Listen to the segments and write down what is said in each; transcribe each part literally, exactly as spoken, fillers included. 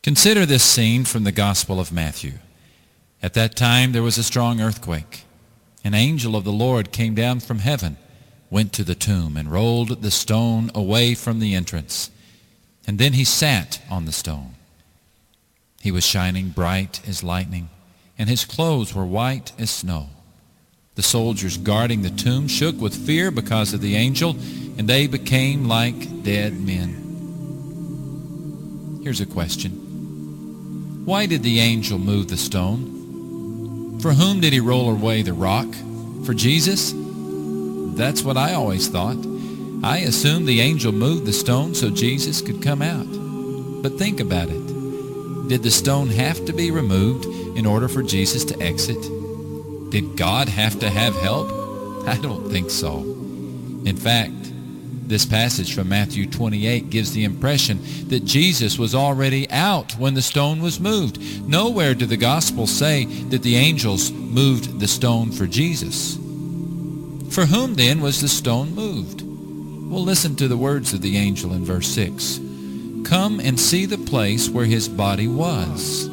Consider this scene from the Gospel of Matthew. At that time there was a strong earthquake. An angel of the Lord came down from heaven, went to the tomb, and rolled the stone away from the entrance. And then he sat on the stone. He was shining bright as lightning, and his clothes were white as snow. The soldiers guarding the tomb shook with fear because of the angel, and they became like dead men. Here's a question. Why did the angel move the stone? For whom did he roll away the rock? For Jesus? That's what I always thought. I assumed the angel moved the stone so Jesus could come out. But think about it. Did the stone have to be removed in order for Jesus to exit? Did God have to have help? I don't think so. In fact, this passage from Matthew twenty-eight gives the impression that Jesus was already out when the stone was moved. Nowhere do the Gospels say that the angels moved the stone for Jesus. For whom then was the stone moved? Well, listen to the words of the angel in verse six. Come and see the place where his body was.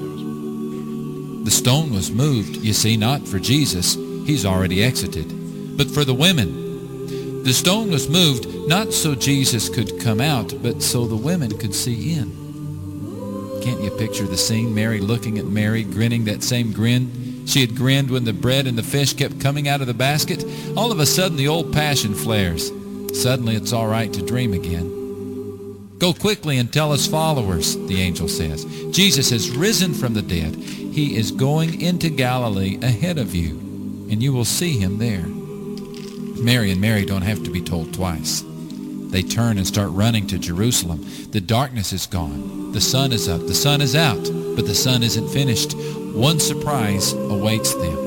The stone was moved, you see, not for Jesus. He's already exited. But for the women. The stone was moved not so Jesus could come out, but so the women could see in. Can't you picture the scene? Mary looking at Mary, grinning that same grin she had grinned when the bread and the fish kept coming out of the basket. All of a sudden the old passion flares. Suddenly it's all right to dream again. Go quickly and tell his followers, the angel says. Jesus has risen from the dead. He is going into Galilee ahead of you, and you will see him there. Mary and Mary don't have to be told twice. They turn and start running to Jerusalem. The darkness is gone. The sun is up. The sun is out. But the sun isn't finished. One surprise awaits them.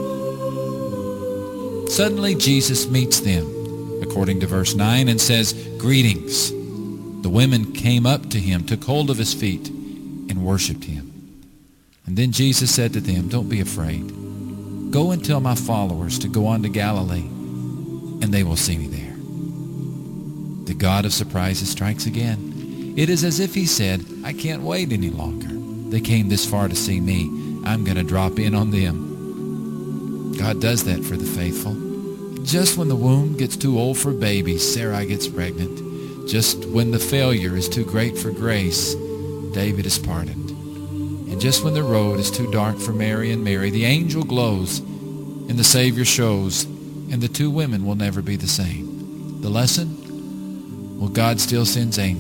Suddenly Jesus meets them, according to verse nine, and says, Greetings. The women came up to him, took hold of his feet, and worshipped him. And then Jesus said to them, Don't be afraid. Go and tell my followers to go on to Galilee, and they will see me there. The God of surprises strikes again. It is as if he said, I can't wait any longer. They came this far to see me. I'm going to drop in on them. God does that for the faithful. Just when the womb gets too old for babies, Sarai gets pregnant. Just when the failure is too great for grace, David is pardoned. And just when the road is too dark for Mary and Mary, the angel glows and the Savior shows, and the two women will never be the same. The lesson? Well, God still sends angels.